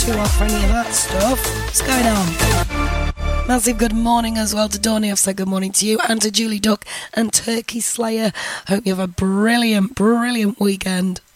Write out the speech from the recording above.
too hot for any of that stuff. What's going on? Massive good morning as well to Donny. I've said good morning to you and to Julie Duck and Turkey Slayer. Hope you have a brilliant, brilliant weekend.